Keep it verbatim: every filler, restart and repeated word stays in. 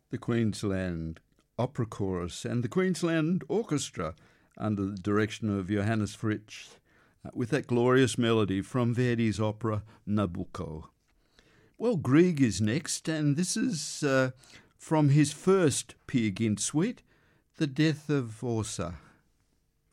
the Queensland Opera Chorus and the Queensland Orchestra under the direction of Johannes Fritsch, uh, with that glorious melody from Verdi's opera Nabucco. Well, Grieg is next, and this is uh, from his first Peer Gynt suite, The Death of Ossa.